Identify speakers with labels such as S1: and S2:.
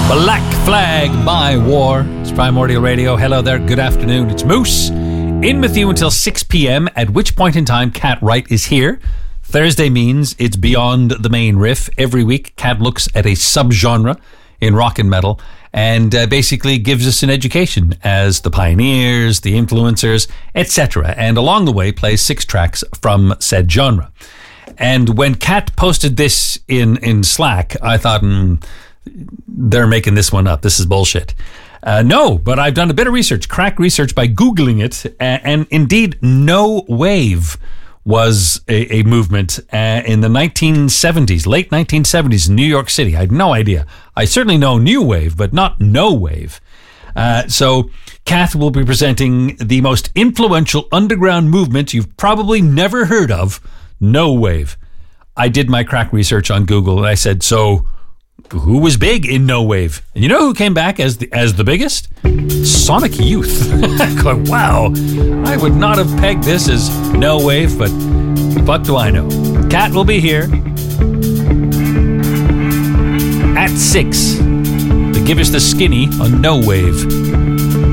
S1: Black Flag by War. It's Primordial Radio. Hello there. Good afternoon. It's Moose in with you until 6 p.m. At which point in time, Cat Wright is here. Thursday means it's beyond the main riff. Every week, Cat looks at a subgenre in rock and metal and basically gives us an education as the pioneers, the influencers, etc. And along the way, plays 6 tracks from said genre. And when Cat posted this in Slack, I thought, they're making this one up. This is bullshit. No, but I've done a bit of research, crack research by Googling it. And indeed, no wave was a movement in the 1970s, late 1970s in New York City. I had no idea. I certainly know new wave, but not no wave. So Kath will be presenting the most influential underground movement you've probably never heard of, no wave. I did my crack research on Google and I said, so who was big in no wave? And you know who came back as the biggest? Sonic Youth. Going, wow, I would not have pegged this as no wave, but fuck do I know. Cat will be here at 6 to give us the skinny on no wave.